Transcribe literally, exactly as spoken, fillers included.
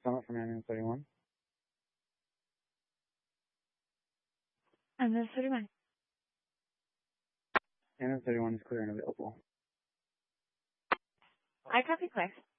Summit from ambulance thirty-one. Ambulance thirty-one. Ambulance thirty-one is clear and available. I copy, Claire.